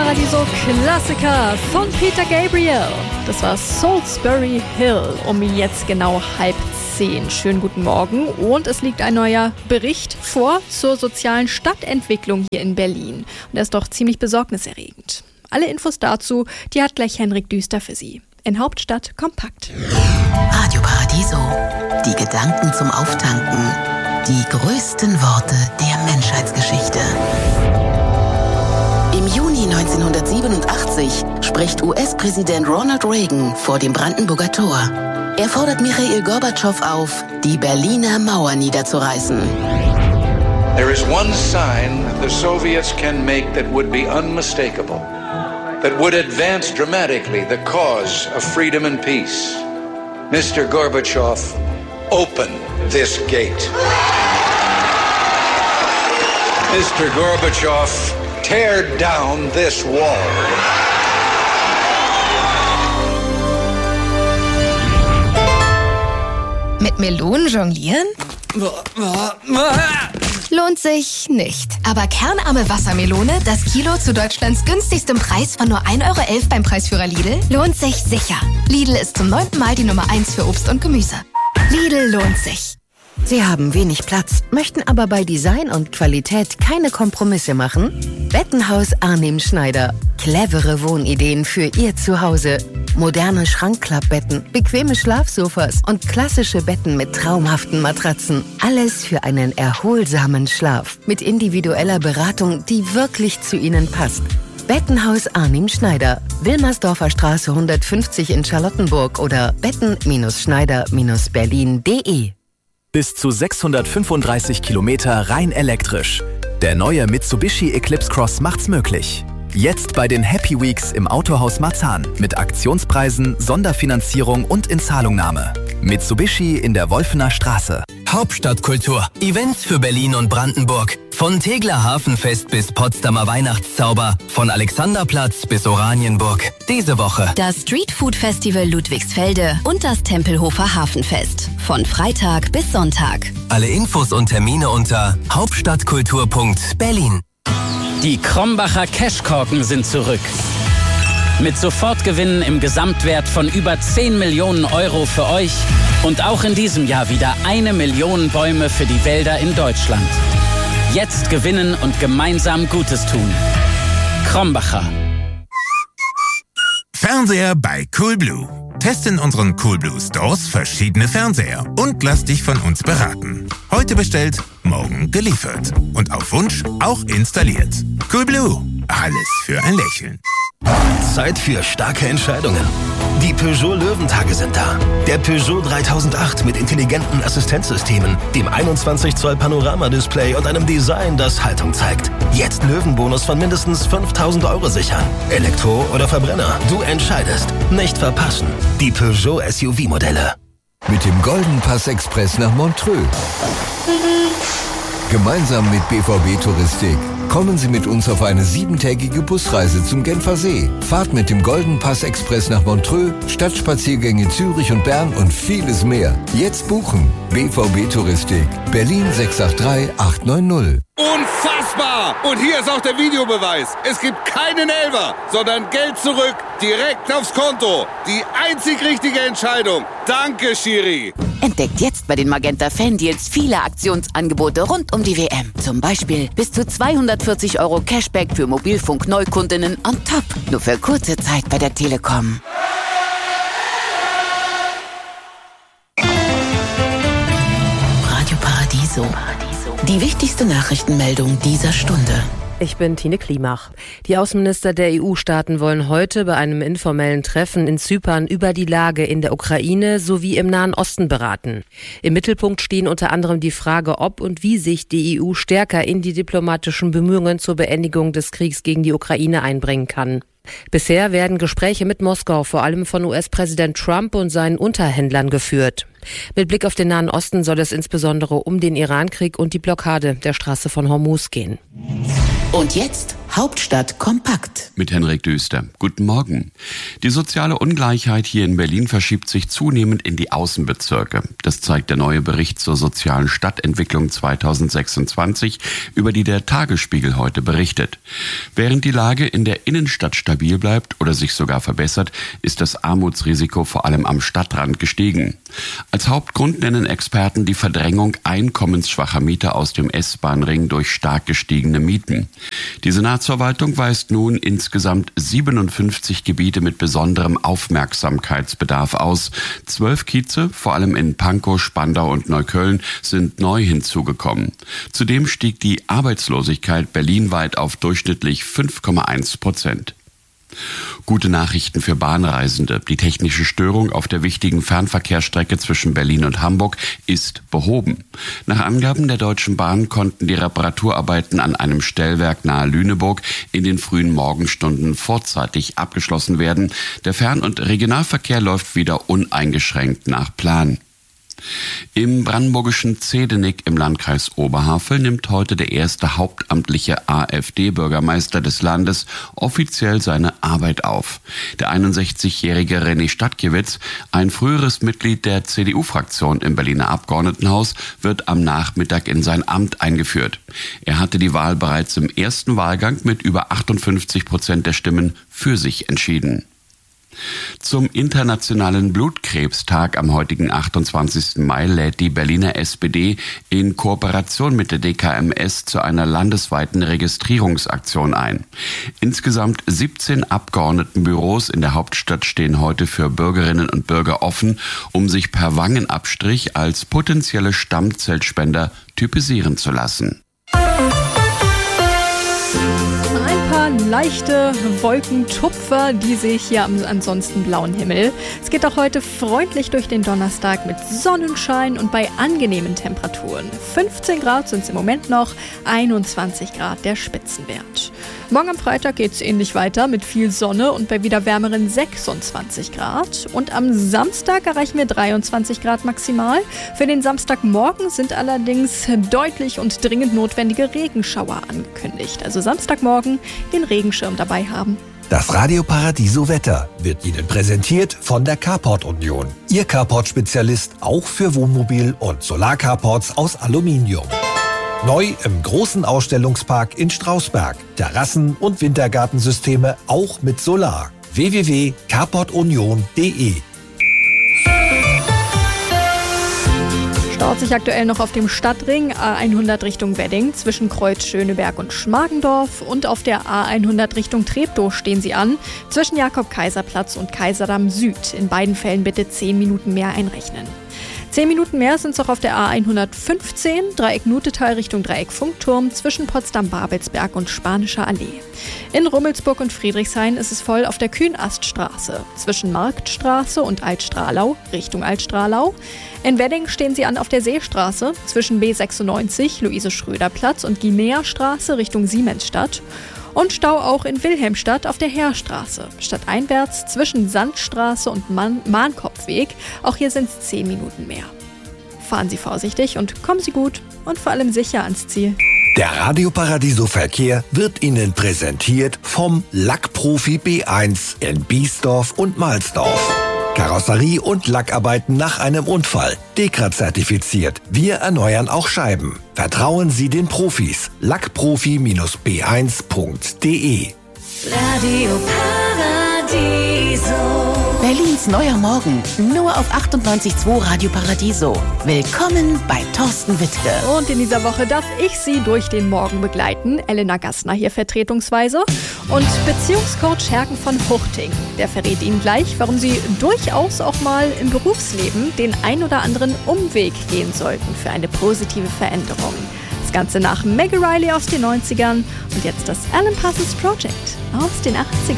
Paradiso Klassiker von Peter Gabriel. Das war Salisbury Hill um jetzt genau 9:30. Schönen guten Morgen und es liegt ein neuer Bericht vor zur sozialen Stadtentwicklung hier in Berlin. Und der ist doch ziemlich besorgniserregend. Alle Infos dazu, die hat gleich Henrik Düster für Sie. In Hauptstadt kompakt. Radio Paradiso. Die Gedanken zum Auftanken. Die größten Worte der Menschheitsgeschichte. Im Juni 1987 spricht US-Präsident Ronald Reagan vor dem Brandenburger Tor. Er fordert Michail Gorbatschow auf, die Berliner Mauer niederzureißen. There is one sign the Soviets can make that would be unmistakable, that would advance dramatically the cause of freedom and peace. Mr. Gorbachev, open this gate. Mr. Gorbachev, tear down this wall. Mit Melonen jonglieren? Lohnt sich nicht. Aber kernarme Wassermelone, das Kilo zu Deutschlands günstigstem Preis von nur 1,11 € beim Preisführer Lidl, lohnt sich sicher. Lidl ist zum 9. Mal die Nummer 1 für Obst und Gemüse. Lidl lohnt sich. Sie haben wenig Platz, möchten aber bei Design und Qualität keine Kompromisse machen? Bettenhaus Arnim Schneider. Clevere Wohnideen für Ihr Zuhause. Moderne Schrankklappbetten, bequeme Schlafsofas und klassische Betten mit traumhaften Matratzen. Alles für einen erholsamen Schlaf. Mit individueller Beratung, die wirklich zu Ihnen passt. Bettenhaus Arnim Schneider. Wilmersdorfer Straße 150 in Charlottenburg oder betten-schneider-berlin.de. Bis zu 635 Kilometer rein elektrisch. Der neue Mitsubishi Eclipse Cross macht's möglich. Jetzt bei den Happy Weeks im Autohaus Marzahn mit Aktionspreisen, Sonderfinanzierung und Inzahlungnahme. Mitsubishi in der Wolfener Straße. Hauptstadtkultur. Events für Berlin und Brandenburg. Von Tegeler Hafenfest bis Potsdamer Weihnachtszauber. Von Alexanderplatz bis Oranienburg. Diese Woche das Streetfood Festival Ludwigsfelde und das Tempelhofer Hafenfest. Von Freitag bis Sonntag. Alle Infos und Termine unter hauptstadtkultur.berlin. Die Krombacher Cashkorken sind zurück. Mit Sofortgewinnen im Gesamtwert von über 10 Millionen € für euch und auch in diesem Jahr wieder 1 Million Bäume für die Wälder in Deutschland. Jetzt gewinnen und gemeinsam Gutes tun. Krombacher. Fernseher bei Coolblue. Teste in unseren Coolblue Stores verschiedene Fernseher und lass dich von uns beraten. Heute bestellt, morgen geliefert. Und auf Wunsch auch installiert. Coolblue. Alles für ein Lächeln. Zeit für starke Entscheidungen. Die Peugeot Löwentage sind da. Der Peugeot 3008 mit intelligenten Assistenzsystemen, dem 21 Zoll Panoramadisplay und einem Design, das Haltung zeigt. Jetzt Löwenbonus von mindestens 5.000 € sichern. Elektro oder Verbrenner, du entscheidest. Nicht verpassen. Die Peugeot SUV-Modelle. Mit dem Golden Pass Express nach Montreux. Gemeinsam mit BVB Touristik kommen Sie mit uns auf eine 7-tägige Busreise zum Genfersee. Fahrt mit dem Golden Pass Express nach Montreux, Stadtspaziergänge Zürich und Bern und vieles mehr. Jetzt buchen. BVB Touristik. Berlin 683 890. Unfassbar! Und hier ist auch der Videobeweis. Es gibt keinen Elfer, sondern Geld zurück, direkt aufs Konto. Die einzig richtige Entscheidung. Danke, Schiri. Entdeckt jetzt bei den Magenta Fan-Deals viele Aktionsangebote rund um die WM. Zum Beispiel bis zu 240 € Cashback für Mobilfunk-Neukundinnen on top. Nur für kurze Zeit bei der Telekom. Radio Paradiso. Die wichtigste Nachrichtenmeldung dieser Stunde. Ich bin Tine Klimach. Die Außenminister der EU-Staaten wollen heute bei einem informellen Treffen in Zypern über die Lage in der Ukraine sowie im Nahen Osten beraten. Im Mittelpunkt stehen unter anderem die Frage, ob und wie sich die EU stärker in die diplomatischen Bemühungen zur Beendigung des Kriegs gegen die Ukraine einbringen kann. Bisher werden Gespräche mit Moskau vor allem von US-Präsident Trump und seinen Unterhändlern geführt. Mit Blick auf den Nahen Osten soll es insbesondere um den Irankrieg und die Blockade der Straße von Hormuz gehen. Und jetzt Hauptstadt kompakt. Mit Henrik Düster. Guten Morgen. Die soziale Ungleichheit hier in Berlin verschiebt sich zunehmend in die Außenbezirke. Das zeigt der neue Bericht zur sozialen Stadtentwicklung 2026, über die der Tagesspiegel heute berichtet. Während die Lage in der Innenstadt stabil bleibt oder sich sogar verbessert, ist das Armutsrisiko vor allem am Stadtrand gestiegen. Als Hauptgrund nennen Experten die Verdrängung einkommensschwacher Mieter aus dem S-Bahn-Ring durch stark gestiegene Mieten. Die Senatsverwaltung weist nun insgesamt 57 Gebiete mit besonderem Aufmerksamkeitsbedarf aus. 12 Kieze, vor allem in Pankow, Spandau und Neukölln, sind neu hinzugekommen. Zudem stieg die Arbeitslosigkeit berlinweit auf durchschnittlich 5,1%. Gute Nachrichten für Bahnreisende. Die technische Störung auf der wichtigen Fernverkehrsstrecke zwischen Berlin und Hamburg ist behoben. Nach Angaben der Deutschen Bahn konnten die Reparaturarbeiten an einem Stellwerk nahe Lüneburg in den frühen Morgenstunden vorzeitig abgeschlossen werden. Der Fern- und Regionalverkehr läuft wieder uneingeschränkt nach Plan. Im brandenburgischen Zehdenick im Landkreis Oberhavel nimmt heute der erste hauptamtliche AfD-Bürgermeister des Landes offiziell seine Arbeit auf. Der 61-jährige René Stadtkiewicz, ein früheres Mitglied der CDU-Fraktion im Berliner Abgeordnetenhaus, wird am Nachmittag in sein Amt eingeführt. Er hatte die Wahl bereits im ersten Wahlgang mit über 58% der Stimmen für sich entschieden. Zum Internationalen Blutkrebstag am heutigen 28. Mai lädt die Berliner SPD in Kooperation mit der DKMS zu einer landesweiten Registrierungsaktion ein. Insgesamt 17 Abgeordnetenbüros in der Hauptstadt stehen heute für Bürgerinnen und Bürger offen, um sich per Wangenabstrich als potenzielle Stammzellspender typisieren zu lassen. Leichte Wolkentupfer, die sehe ich hier am ansonsten blauen Himmel. Es geht auch heute freundlich durch den Donnerstag mit Sonnenschein und bei angenehmen Temperaturen. 15 Grad sind es im Moment noch, 21 Grad der Spitzenwert. Morgen am Freitag geht es ähnlich weiter mit viel Sonne und bei wieder wärmeren 26 Grad. Und am Samstag erreichen wir 23 Grad maximal. Für den Samstagmorgen sind allerdings deutlich und dringend notwendige Regenschauer angekündigt. Also Samstagmorgen den Regenschirm dabei haben. Das Radio Paradiso Wetter wird Ihnen präsentiert von der Carport Union. Ihr Carport-Spezialist auch für Wohnmobil- und Solarcarports aus Aluminium. Neu im großen Ausstellungspark in Strausberg. Terrassen- und Wintergartensysteme auch mit Solar. www.carportunion.de. Staut sich aktuell noch auf dem Stadtring A100 Richtung Wedding zwischen Kreuz Schöneberg und Schmargendorf und auf der A100 Richtung Treptow stehen sie an zwischen Jakob-Kaiser-Platz und Kaiserdamm Süd. In beiden Fällen bitte 10 Minuten mehr einrechnen. 10 Minuten mehr sind es auch auf der A115, Dreieck Nutetal Richtung Dreieck Funkturm zwischen Potsdam-Babelsberg und Spanischer Allee. In Rummelsburg und Friedrichshain ist es voll auf der Kühnaststraße zwischen Marktstraße und Altstrahlau Richtung Altstrahlau. In Wedding stehen sie an auf der Seestraße zwischen B96, Luise-Schröder-Platz und Guinea-Straße Richtung Siemensstadt. Und Stau auch in Wilhelmstadt auf der Heerstraße. Stadteinwärts zwischen Sandstraße und Mahnkopfweg. Auch hier sind es 10 Minuten mehr. Fahren Sie vorsichtig und kommen Sie gut und vor allem sicher ans Ziel. Der Radio Paradiso Verkehr wird Ihnen präsentiert vom Lackprofi B1 in Biesdorf und Mahlsdorf. Karosserie und Lackarbeiten nach einem Unfall. Dekra-zertifiziert. Wir erneuern auch Scheiben. Vertrauen Sie den Profis. Lackprofi-b1.de. Radio Paradiso. Berlins neuer Morgen. Nur auf 98.2 Radio Paradiso. Willkommen bei Thorsten Wittke. Und in dieser Woche darf ich Sie durch den Morgen begleiten. Elena Gassner hier vertretungsweise. Und Beziehungscoach Herken von Huchting. Der verrät Ihnen gleich, warum Sie durchaus auch mal im Berufsleben den ein oder anderen Umweg gehen sollten für eine positive Veränderung. Das Ganze nach Maggie Riley aus den 90ern und jetzt das Alan Parsons Project aus den 80ern.